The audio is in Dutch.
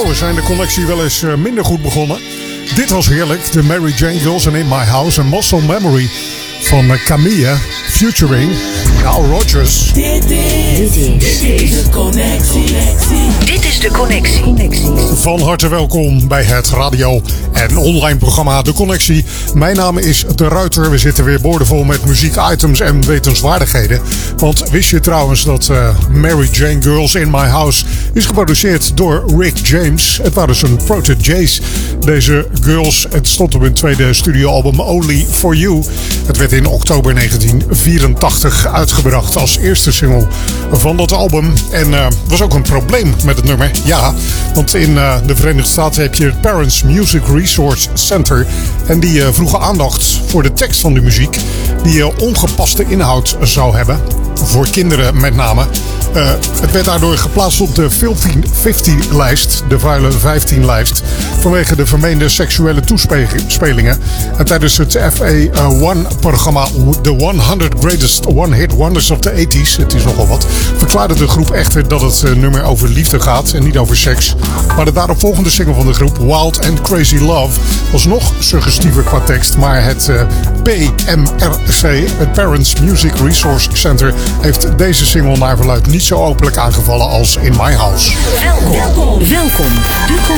Nou, we zijn de connectie wel eens minder goed begonnen. Dit was heerlijk. De Mary Jane Girls and In My House. Een Muscle Memory van Camille featuring Nile Rodgers. Dit is de connectie. Dit is de connectie. Van harte welkom bij het radio- en online programma De Connectie. Mijn naam is De Ruiter. We zitten weer boordevol met muziekitems en wetenswaardigheden. Want wist je trouwens dat Mary Jane Girls in My House is geproduceerd door Rick James. Het waren zijn proteges. Deze girls, het stond op hun tweede studioalbum Only For You. Het werd in oktober 1984 uitgebracht als eerste single van dat album. En was ook een probleem met het nummer. Ja, want in de Verenigde Staten heb je het Parents Music Resource Center. En die vroegen aandacht voor de tekst van de muziek. Die ongepaste inhoud zou hebben. Voor kinderen met name. Het werd daardoor geplaatst op de 50-lijst. De vuile 15-lijst. Vanwege de vermeende seksuele toespelingen. En tijdens het FA1-programma The 100 Greatest One-Hit Wonders of the 80s. Het is nogal wat. Verklaarde de groep echter dat het nummer over liefde gaat. En niet over seks. Maar de daaropvolgende single van de groep Wild and Crazy Love was nog suggestiever qua tekst. Maar het PMRC, het Parents Music Resource Center, heeft deze single naar verluidt niet zo openlijk aangevallen als In My House. Welkom. De